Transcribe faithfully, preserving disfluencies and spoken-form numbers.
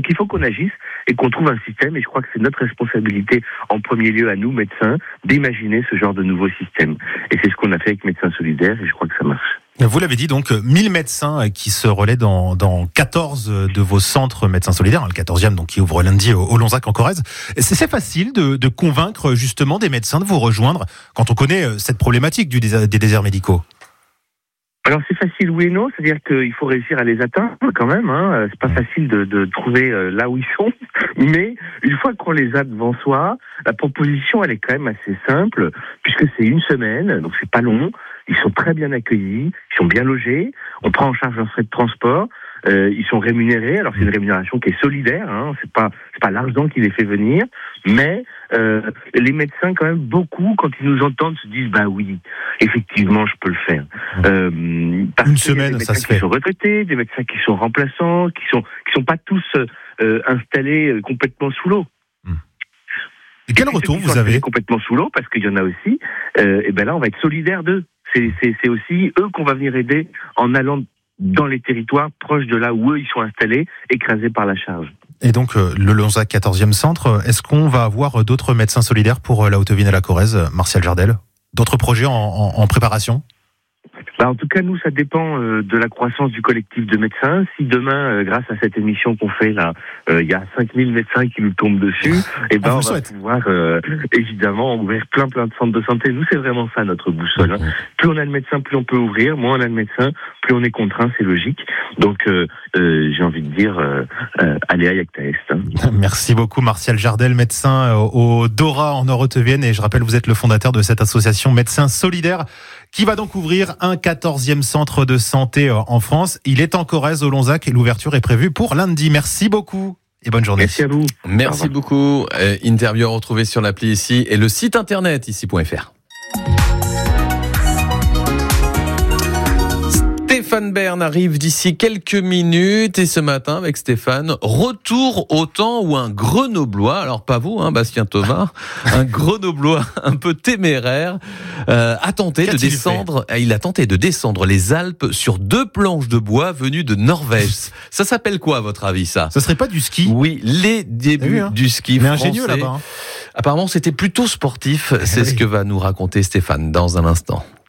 Donc il faut qu'on agisse et qu'on trouve un système, et je crois que c'est notre responsabilité en premier lieu à nous, médecins, d'imaginer ce genre de nouveau système. Et c'est ce qu'on a fait avec Médecins Solidaires, et je crois que ça marche. Vous l'avez dit, donc mille médecins qui se relaient dans, dans quatorze de vos centres médecins solidaires, le quatorzième donc qui ouvre lundi au, au Lonzac en Corrèze. C'est, c'est facile de, de convaincre justement des médecins de vous rejoindre quand on connaît cette problématique du désert, des déserts médicaux? Alors c'est facile oui et non, c'est-à-dire qu'il faut réussir à les atteindre quand même, hein. C'est pas facile de, de trouver là où ils sont, mais une fois qu'on les a devant soi, la proposition elle est quand même assez simple, puisque c'est une semaine, donc c'est pas long, ils sont très bien accueillis, ils sont bien logés, on prend en charge leurs frais de transport, euh, ils sont rémunérés, alors c'est une rémunération qui est solidaire, hein, c'est pas c'est pas l'argent qui les fait venir, mais euh, les médecins quand même beaucoup quand ils nous entendent se disent bah oui, effectivement je peux le faire. Euh, parce une que semaine, des ça se médecins fait. Qui sont retraités, des médecins qui sont remplaçants, qui sont qui sont pas tous euh, installés complètement sous l'eau. Et quel et retour vous avez? Complètement sous l'eau, parce qu'il y en a aussi. Euh, et ben là, on va être solidaire d'eux. C'est, c'est, c'est aussi eux qu'on va venir aider en allant dans les territoires proches de là où eux ils sont installés, écrasés par la charge. Et donc euh, le Lonzac quatorzième centre, est-ce qu'on va avoir d'autres médecins solidaires pour la Haute-Vienne et la Corrèze, Martial Jardel? D'autres projets en, en, en préparation? Bah, en tout cas, nous, ça dépend euh, de la croissance du collectif de médecins. Si demain, euh, grâce à cette émission qu'on fait là, il euh, y a cinq mille médecins qui nous tombent dessus, et ben on, on va souhaite. pouvoir euh, évidemment ouvrir plein plein de centres de santé. Nous, c'est vraiment ça notre boussole. Hein. Plus on a de médecins, plus on peut ouvrir. Moins on a de médecins, plus on est contraint. C'est logique. Donc, euh, euh, j'ai envie de dire, euh, euh, allez à Yactaest. Hein. Merci beaucoup, Martial Jardel, médecin au Dora en Haute-Vienne. Et je rappelle, vous êtes le fondateur de cette association Médecins Solidaires, qui va donc ouvrir un quatorzième centre de santé en France. Il est en Corrèze, au Lonzac, et l'ouverture est prévue pour lundi. Merci beaucoup et bonne journée. Merci à vous. Merci beaucoup. Euh, interview à retrouver sur l'appli ici et le site internet ici point f r. Stéphane Bern arrive d'ici quelques minutes et ce matin avec Stéphane, retour au temps où un Grenoblois, alors pas vous, hein, Bastien Thomas, un Grenoblois un peu téméraire, euh, a tenté Qu'a-t-il de descendre, fait il a tenté de descendre les Alpes sur deux planches de bois venues de Norvège. Ça s'appelle quoi à votre avis ça? Ça serait pas du ski? Oui, les débuts vu, hein du ski Mais français. ingénieux là-bas. Hein. Apparemment c'était plutôt sportif, c'est oui. ce que va nous raconter Stéphane dans un instant.